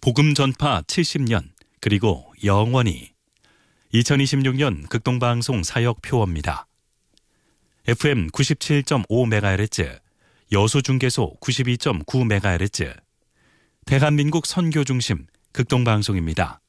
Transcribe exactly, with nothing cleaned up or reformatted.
복음 전파 칠십 년 그리고 영원히 이천이십육 년 극동방송 사역 표어입니다. 에프엠 구십칠 점 오 메가헤르츠, 여수중계소 구십이 점 구 메가헤르츠, 대한민국 선교중심 극동방송입니다.